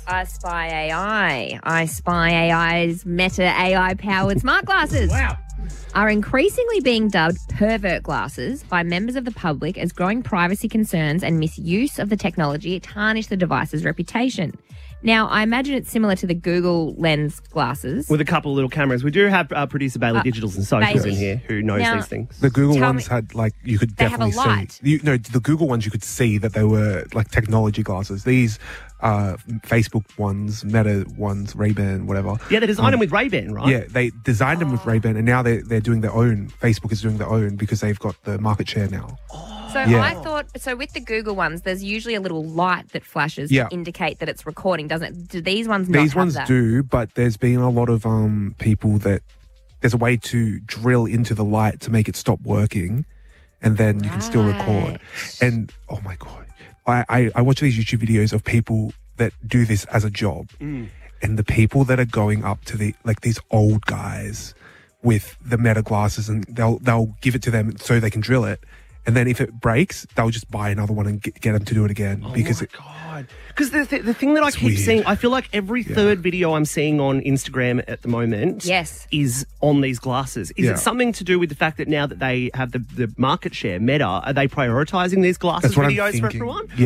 I Spy AI. I Spy AI's Meta AI-powered smart glasses. Wow. Are increasingly being dubbed pervert glasses by members of the public as growing privacy concerns and misuse of the technology tarnish the device's reputation. Now, I imagine it's similar to the Google Lens glasses. With a couple of little cameras. We do have producer Bailey Digitals and Socials Bailey. in here who knows Now, these things. The Google Tell ones me- had, like, you could They have a definitely light. see. The Google ones, you could see that they were, like, technology glasses. These Facebook ones, Meta ones, Ray-Ban, whatever. Yeah, they designed them with Ray-Ban, right? Yeah, they designed them with Ray-Ban, and now they're doing their own. Facebook is doing their own because they've got the market share now. So Yeah. I thought, with the Google ones, there's usually a little light that flashes Yeah. to indicate that it's recording, doesn't it? Do these ones not These have ones that? do, but there's been a lot of people that there's a way to drill into the light to make it stop working, and then you can still record. Right. And oh my god, I watch these YouTube videos of people that do this as a job, and the people that are going up to these old guys with the Meta glasses, and they'll give it to them so they can drill it. And then if it breaks, they'll just buy another one and get them to do it again. Because God. Because the thing that I keep weird. seeing, I feel like every third video I'm seeing on Instagram at the moment Yes. is on these glasses. Is Yeah. it something to do with the fact that now that they have the market share, Meta, are they prioritising these glasses that's what I'm videos for thinking. everyone? Yeah.